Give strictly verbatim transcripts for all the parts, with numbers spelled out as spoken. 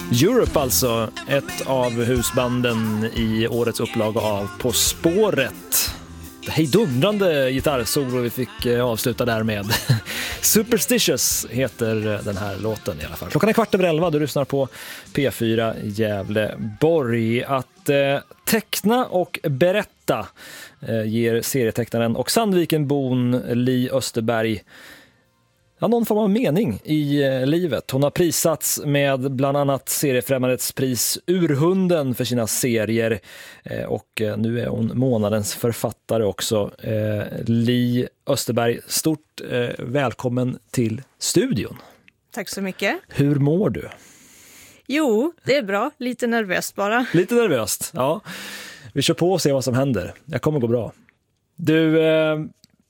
Europe alltså, ett av husbanden i årets upplaga av På spåret. Hejdundrande gitarrsolo vi fick avsluta där med. Superstitious heter den här låten i alla fall. Klockan är kvart över elva, du lyssnar på P fyra Gävleborg. Att eh, teckna och berätta eh, ger serietecknaren och Sandvikenbon Li Österberg ja, någon form av mening i eh, livet. Hon har prisats med bland annat Seriefrämjandets pris Urhunden för sina serier eh, och eh, nu är hon månadens författare också. Eh, Li Österberg, stort eh, välkommen till studion. Tack så mycket. Hur mår du? Jo, det är bra. Lite nervöst bara. Lite nervöst, ja. Vi kör på och ser vad som händer. Jag kommer gå bra. Du... Eh,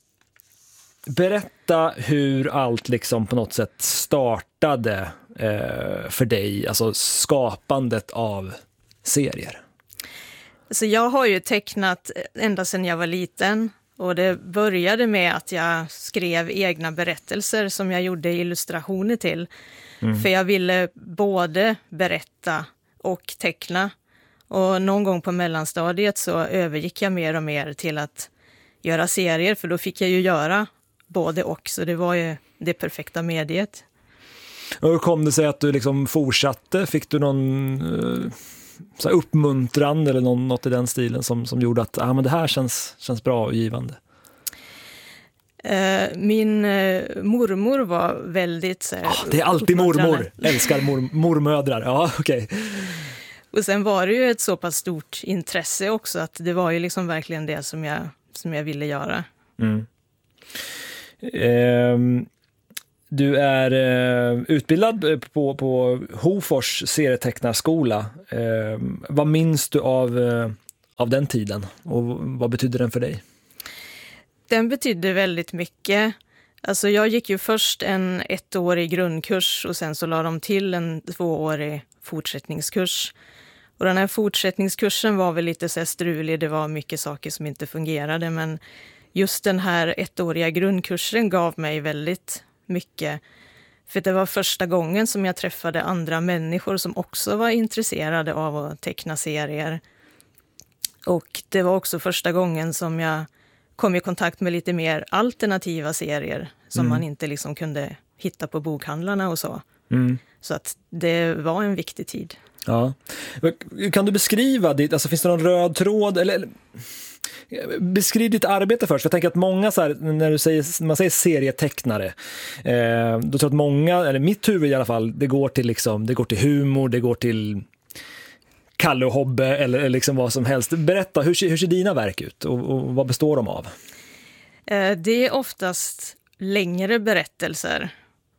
Berätta hur allt liksom på något sätt startade eh, för dig, alltså skapandet av serier. Så jag har ju tecknat ända sedan jag var liten och det började med att jag skrev egna berättelser som jag gjorde illustrationer till. Mm. För jag ville både berätta och teckna. Och någon gång på mellanstadiet så övergick jag mer och mer till att göra serier, för då fick jag ju göra både och, så det var ju det perfekta mediet. Och hur kom det sig att du liksom fortsatte? Fick du någon uh, så här uppmuntran eller någon, något i den stilen som, som gjorde att ah, men det här känns, känns bra och givande? Uh, min uh, mormor var väldigt... Så här, oh, det är alltid mormor. Älskar mor, mormödrar. Ja, okej. Okay. Och sen var det ju ett så pass stort intresse också att det var ju liksom verkligen det som jag, som jag ville göra. Mm. Eh, du är eh, utbildad på, på Hofors serietecknarskola. Eh, vad minns du av, eh, av den tiden och vad betyder den för dig? Den betydde väldigt mycket. Alltså jag gick ju först en ettårig grundkurs och sen så la de till en tvåårig fortsättningskurs. Och den här fortsättningskursen var väl lite så här strulig, det var mycket saker som inte fungerade, men just den här ettåriga grundkursen gav mig väldigt mycket. För det var första gången som jag träffade andra människor som också var intresserade av att teckna serier. Och det var också första gången som jag kom i kontakt med lite mer alternativa serier som mm. man inte liksom kunde hitta på bokhandlarna och så. Mm. Så att det var en viktig tid. Ja. Kan du beskriva ditt, alltså finns det någon röd tråd eller... eller... Beskriv ditt arbete först. För jag tänker att många, så här, när du säger, man säger serietecknare, eh, då tror jag att många, eller mitt huvud i alla fall, det går till, liksom, det går till humor, det går till Kalle och Hobbe eller, eller liksom vad som helst. Berätta, hur ser, hur ser dina verk ut och, och vad består de av? Eh, det är oftast längre berättelser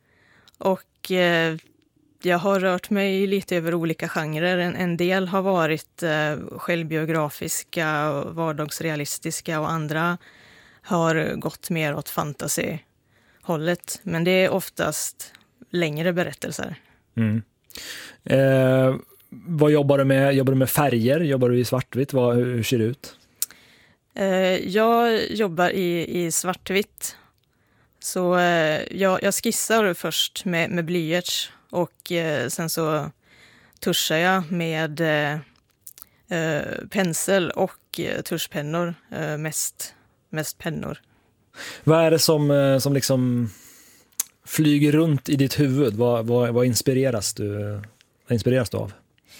och eh, jag har rört mig lite över olika genrer. En, en del har varit eh, självbiografiska och vardagsrealistiska och andra har gått mer åt fantasy-hållet. Men det är oftast längre berättelser. Mm. Eh, vad jobbar du med? Jobbar du med färger? Jobbar du i svartvitt? Vad, hur ser det ut? Eh, jag jobbar i, i svartvitt. Så eh, jag, jag skissar först med, med blyerts. Och eh, sen så tuschar jag med eh, eh, pensel och eh, tuschpennor, eh, mest, mest pennor. Vad är det som, eh, som liksom flyger runt i ditt huvud? Vad, vad, vad, inspireras du, vad inspireras du av?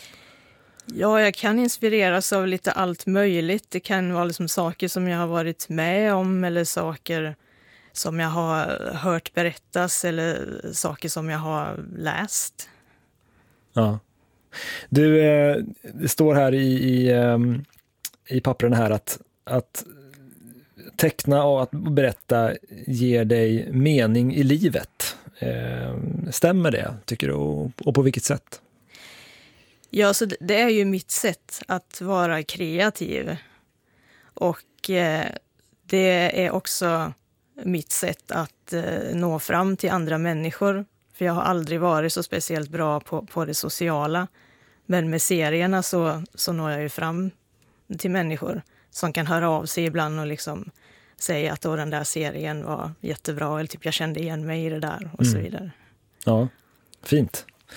Ja, jag kan inspireras av lite allt möjligt. Det kan vara liksom saker som jag har varit med om eller saker som jag har hört berättas eller saker som jag har läst. Ja. Du, det står här i, i, i pappren här att, att teckna och att berätta ger dig mening i livet. Stämmer det, tycker du? Och på vilket sätt? Ja, så det är ju mitt sätt att vara kreativ. Och det är också mitt sätt att eh, nå fram till andra människor. För jag har aldrig varit så speciellt bra på, på det sociala. Men med serierna så, så når jag ju fram till människor som kan höra av sig ibland och liksom säga att då den där serien var jättebra eller typ jag kände igen mig i det där och mm. så vidare. Ja, fint.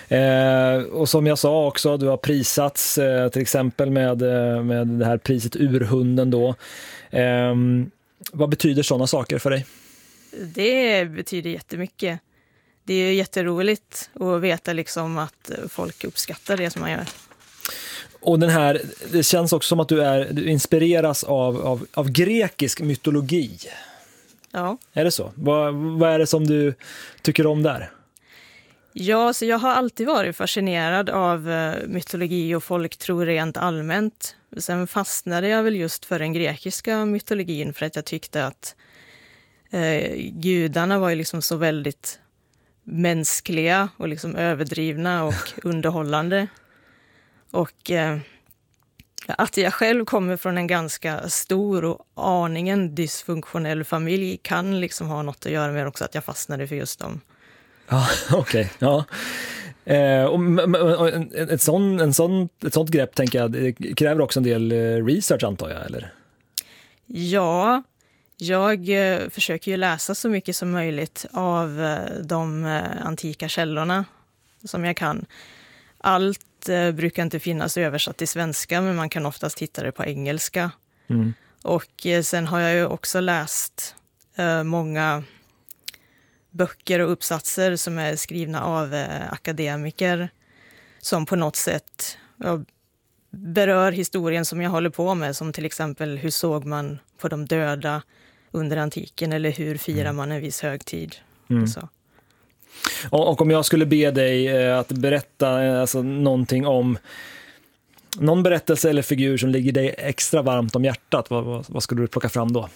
Eh, och som jag sa också, du har prisats eh, till exempel med, med det här priset Urhunden då. Eh, vad betyder sådana saker för dig? Det betyder jättemycket. Det är jätteroligt att veta liksom att folk uppskattar det som man gör. Och den här, det känns också som att du, är, du inspireras av, av, av grekisk mytologi. Ja. Är det så? Vad, vad är det som du tycker om där? Ja, så jag har alltid varit fascinerad av mytologi och folktro rent allmänt. Sen fastnade jag väl just för den grekiska mytologin för att jag tyckte att eh, gudarna var ju liksom så väldigt mänskliga och liksom överdrivna och underhållande. Och eh, att jag själv kommer från en ganska stor och aningen dysfunktionell familj kan liksom ha något att göra med också att jag fastnade för just dem. Ja, okej. Okay, ja. Eh, och, och ett, sån, en sån, ett sånt grepp tänker jag det kräver också en del research antar jag, eller? Ja, jag eh, försöker ju läsa så mycket som möjligt av eh, de eh, antika källorna som jag kan. Allt eh, brukar inte finnas översatt till svenska men man kan oftast hitta det på engelska. Mm. Och eh, sen har jag ju också läst eh, många böcker och uppsatser som är skrivna av eh, akademiker som på något sätt ja, berör historien som jag håller på med, som till exempel hur såg man på de döda under antiken eller hur firar man en viss högtid. Mm. Så. Och, och om jag skulle be dig eh, att berätta eh, alltså, någonting om någon berättelse eller figur som ligger dig extra varmt om hjärtat, vad, vad, vad skulle du plocka fram då?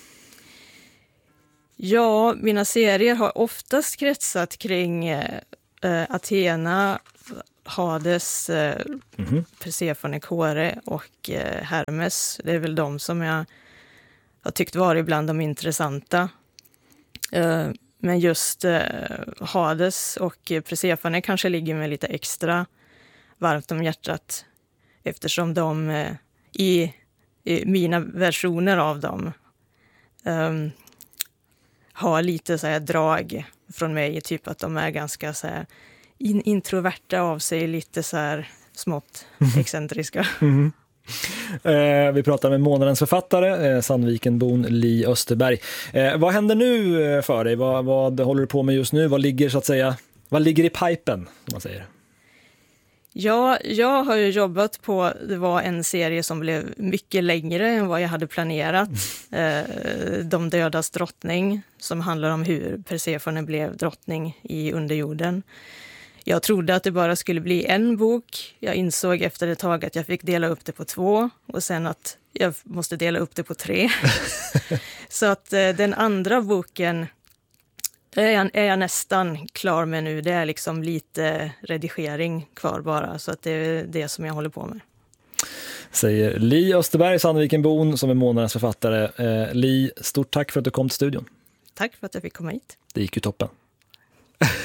Ja, mina serier har oftast kretsat kring eh, Athena, Hades, eh, mm-hmm. Persefone, Kore och eh, Hermes. Det är väl de som jag har tyckt varit bland de intressanta. Eh, men just eh, Hades och Persefone kanske ligger med lite extra varmt om hjärtat eftersom de eh, i, i mina versioner av dem eh, har lite så här drag från mig, typ att de är ganska så här in, introverta av sig, lite så här smått excentriska. Mm. Eh, vi pratar med månadens författare, eh, Sandvikenbon Li Österberg. Eh, vad händer nu för dig? Vad, vad håller du på med just nu? Vad ligger så att säga, vad ligger i pipen, som man säger? Ja, jag har ju jobbat på, det var en serie som blev mycket längre än vad jag hade planerat. Eh, De dödas drottning, som handlar om hur Persefone blev drottning i underjorden. Jag trodde att det bara skulle bli en bok. Jag insåg efter ett tag att jag fick dela upp det på två och sen att jag måste dela upp det på tre. Så att eh, den andra boken är jag, är jag nästan klar med nu. Det är liksom lite redigering kvar bara, så att det är det som jag håller på med. Säger Li Österberg, Sandvikenbon, som är månadens författare. Eh, Li, stort tack för att du kom till studion. Tack för att jag fick komma hit. Det gick ju toppen.